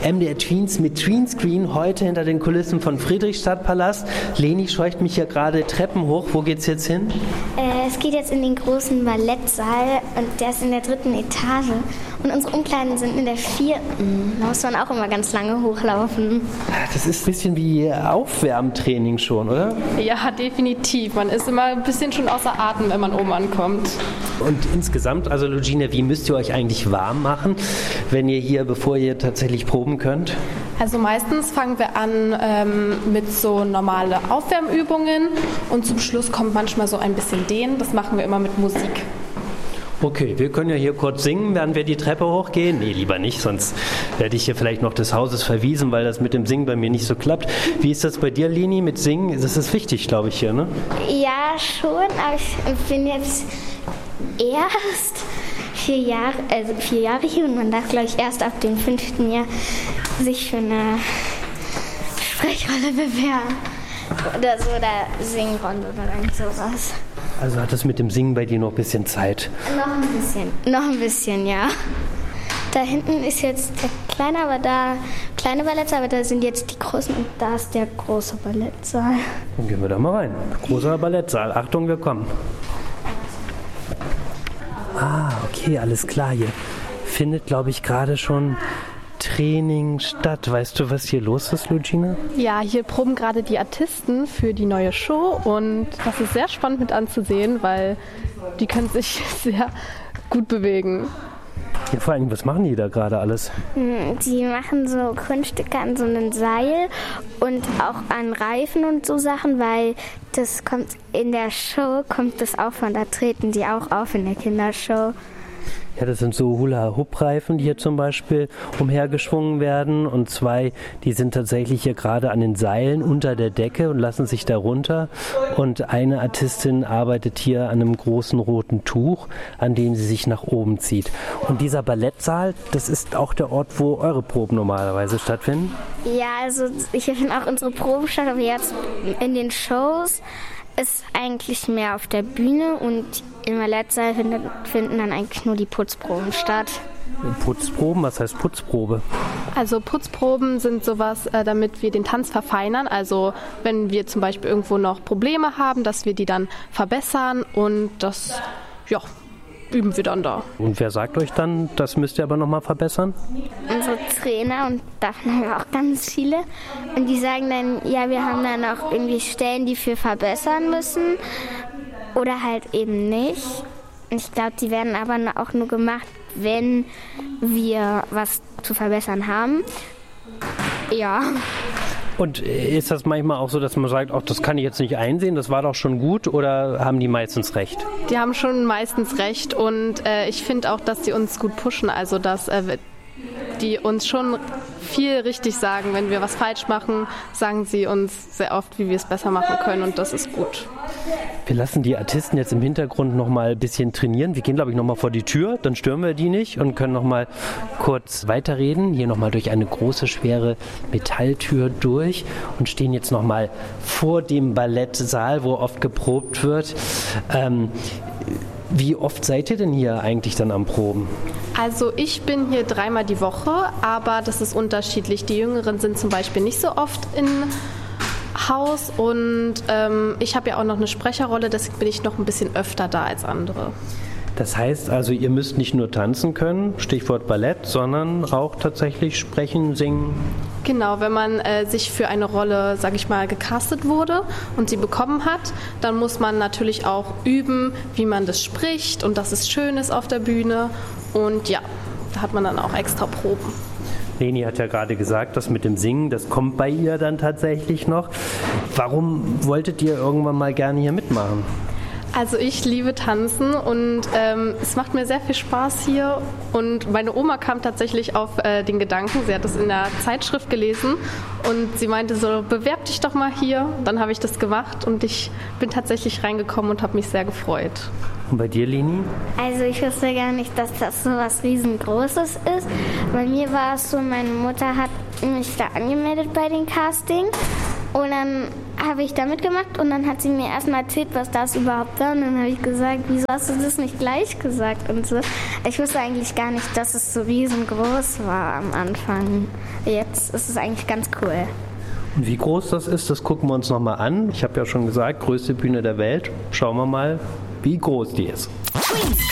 MDR Tweens mit Tweenscreen, heute hinter den Kulissen von Friedrichstadtpalast. Leni scheucht mich hier gerade Treppen hoch. Wo geht's jetzt hin? Es geht jetzt in den großen Ballettsaal und der ist in der 3. Etage. Und unsere Umkleiden sind in der 4. Da muss man auch immer ganz lange hochlaufen. Das ist ein bisschen wie Aufwärmtraining schon, oder? Ja, definitiv. Man ist immer ein bisschen schon außer Atem, wenn man oben ankommt. Und insgesamt, also Lugine, wie müsst ihr euch eigentlich warm machen, wenn ihr hier, bevor ihr tatsächlich proben könnt? Also meistens fangen wir an mit so normale Aufwärmübungen und zum Schluss kommt manchmal so ein bisschen Dehnen. Das machen wir immer mit Musik. Okay, wir können ja hier kurz singen, während wir die Treppe hochgehen. Nee, lieber nicht, sonst werde ich hier vielleicht noch des Hauses verwiesen, weil das mit dem Singen bei mir nicht so klappt. Wie ist das bei dir, Leni, mit Singen? Das ist wichtig, glaube ich, hier, ne? Ja, schon, aber ich bin jetzt erst 4 Jahre hier und man darf, glaube ich, erst ab dem 5. Jahr sich für eine Sprechrolle bewerben. Oder so, oder Singrolle oder irgend sowas. Also hat das mit dem Singen bei dir noch ein bisschen Zeit? Noch ein bisschen, ja. Da hinten ist jetzt der kleine Ballettsaal, aber da sind jetzt die großen und da ist der große Ballettsaal. Dann gehen wir da mal rein. Großer Ballettsaal. Achtung, wir kommen. Okay, alles klar. Hier findet, glaube ich, gerade schon Training statt. Weißt du, was hier los ist, Lugine? Ja, hier proben gerade die Artisten für die neue Show und das ist sehr spannend mit anzusehen, weil die können sich sehr gut bewegen. Ja, vor allem, was machen die da gerade alles? Die machen so Kunststücke an so einem Seil und auch an Reifen und so Sachen, weil das kommt in der Show, kommt das auch von, da treten die auch auf in der Kindershow. Ja, das sind so Hula-Hoop-Reifen, die hier zum Beispiel umhergeschwungen werden. Und 2, die sind tatsächlich hier gerade an den Seilen unter der Decke und lassen sich da runter. Und eine Artistin arbeitet hier an einem großen roten Tuch, an dem sie sich nach oben zieht. Und dieser Ballettsaal, das ist auch der Ort, wo eure Proben normalerweise stattfinden? Ja, also hier finden auch unsere Proben statt, aber jetzt in den Shows ist eigentlich mehr auf der Bühne und im Ballettsaal finden dann eigentlich nur die Putzproben statt. Putzproben? Was heißt Putzprobe? Also Putzproben sind sowas, damit wir den Tanz verfeinern. Also wenn wir zum Beispiel irgendwo noch Probleme haben, dass wir die dann verbessern und das, üben wir dann da. Und wer sagt euch dann, das müsst ihr aber nochmal verbessern? Unsere Trainer und davon haben wir auch ganz viele. Und die sagen dann, ja, wir haben dann auch irgendwie Stellen, die wir verbessern müssen oder halt eben nicht. Und ich glaube, die werden aber auch nur gemacht, wenn wir was zu verbessern haben. Ja. Und ist das manchmal auch so, dass man sagt, ach, das kann ich jetzt nicht einsehen, das war doch schon gut, oder haben die meistens recht? Die haben schon meistens recht und ich finde auch, dass die uns gut pushen, also dass die uns schon viel richtig sagen. Wenn wir was falsch machen, sagen sie uns sehr oft, wie wir es besser machen können und das ist gut. Wir lassen die Artisten jetzt im Hintergrund noch mal ein bisschen trainieren. Wir gehen, glaube ich, noch mal vor die Tür, dann stören wir die nicht und können noch mal kurz weiterreden. Hier noch mal durch eine große, schwere Metalltür durch und stehen jetzt noch mal vor dem Ballettsaal, wo oft geprobt wird. Wie oft seid ihr denn hier eigentlich dann am Proben? Also ich bin hier 3-mal die Woche, aber das ist unterschiedlich. Die Jüngeren sind zum Beispiel nicht so oft in Haus und ich habe ja auch noch eine Sprecherrolle, deswegen bin ich noch ein bisschen öfter da als andere. Das heißt also, ihr müsst nicht nur tanzen können, Stichwort Ballett, sondern auch tatsächlich sprechen, singen? Genau, wenn man sich für eine Rolle, sage ich mal, gecastet wurde und sie bekommen hat, dann muss man natürlich auch üben, wie man das spricht und dass es schön ist auf der Bühne und ja, da hat man dann auch extra Proben. Leni hat ja gerade gesagt, das mit dem Singen, das kommt bei ihr dann tatsächlich noch. Warum wolltet ihr irgendwann mal gerne hier mitmachen? Also ich liebe Tanzen und es macht mir sehr viel Spaß hier und meine Oma kam tatsächlich auf den Gedanken, sie hat das in der Zeitschrift gelesen und sie meinte so, bewerb dich doch mal hier. Dann habe ich das gemacht und ich bin tatsächlich reingekommen und habe mich sehr gefreut. Und bei dir, Leni? Also ich wusste gar nicht, dass das so was Riesengroßes ist. Bei mir war es so, meine Mutter hat mich da angemeldet bei dem Casting und dann habe ich da mitgemacht und dann hat sie mir erstmal erzählt, was das überhaupt war. Und dann habe ich gesagt, wieso hast du das nicht gleich gesagt und so. Ich wusste eigentlich gar nicht, dass es so riesengroß war am Anfang. Jetzt ist es eigentlich ganz cool. Und wie groß das ist, das gucken wir uns nochmal an. Ich habe ja schon gesagt, größte Bühne der Welt. Schauen wir mal, wie groß die ist.